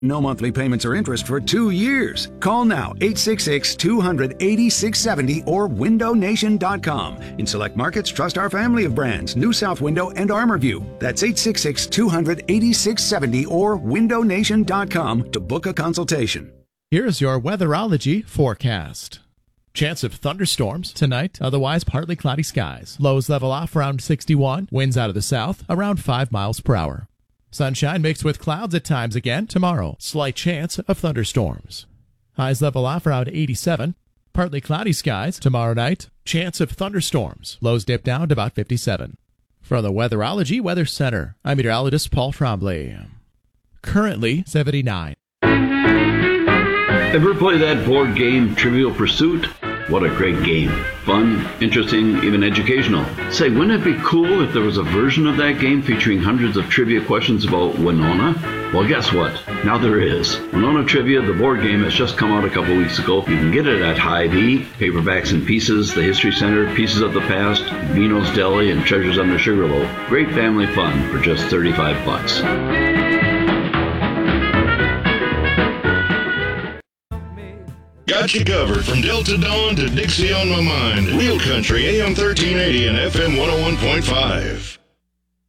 No monthly payments or interest for 2 years. Call now, 866-200-8670 or windownation.com. In select markets, trust our family of brands, New South Window and ArmorView. That's 866-200-8670 or windownation.com to book a consultation. Here's your weatherology forecast. Chance of thunderstorms tonight, otherwise partly cloudy skies. Lows level off around 61, winds out of the south around 5 miles per hour. Sunshine mixed with clouds at times again tomorrow. Slight chance of thunderstorms. Highs level off around 87. Partly cloudy skies tomorrow night. Chance of thunderstorms. Lows dip down to about 57. From the Weatherology Weather Center, I'm meteorologist Paul Trombley. Currently 79. Ever play that board game Trivial Pursuit? What a great game. Fun, interesting, even educational. Say, wouldn't it be cool if there was a version of that game featuring hundreds of trivia questions about Winona? Well, guess what? Now there is. Winona Trivia, the board game, has just come out a couple weeks ago. You can get it at Hy-Vee, Paperbacks and Pieces, the History Center, Pieces of the Past, Vino's Deli, and Treasures on the Sugarloaf. Great family fun for just $35. Got you covered from Delta Dawn to Dixie on My Mind. Real Country, AM 1380 and FM 101.5.